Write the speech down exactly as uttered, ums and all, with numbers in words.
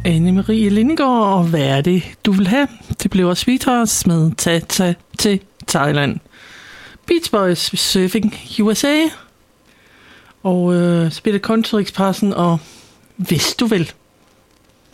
Anne-Marie Lindegaard, og hvad er det, du vil have? Det blev også Sweethearts med Ta Ta til Thailand. Beach Boys Surfing U S A. Og øh, spiller Country Expressen, og hvis du vil.